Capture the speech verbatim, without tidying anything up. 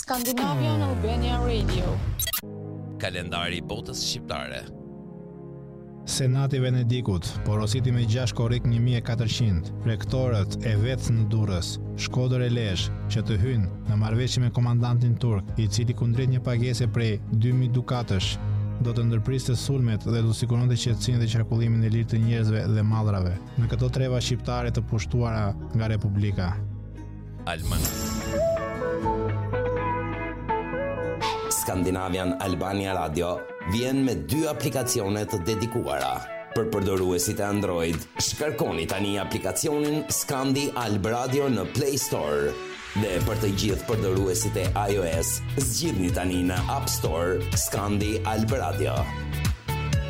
Scandinavian Albania Radio. Kalendari i botës shqiptare. Senati Venedikut porositi me gjashtë korrik një mijë e katërqind, rektorët e vetë në Durrës, Shkodër e Lezhë, që të hynë në marrëveshje me komandantin turk, i cili kundrejt një pagese prej dy mijë dukatësh, do të ndërpriste sulmet dhe do siguronte qetësinë dhe qarkullimin e lirë të njerëzve dhe mallrave në këto treva shqiptare të pushtuara nga Republika. Alman. Scandinavian Albania Radio vjen me dy aplikacione të dedikuara. Për përdoruesit e Android, shkarkoni tani aplikacionin Scandi Alb Radio në Play Store. Dhe për të gjithë përdoruesit e iOS, zgjidhni tani në App Store Scandi Alb Radio.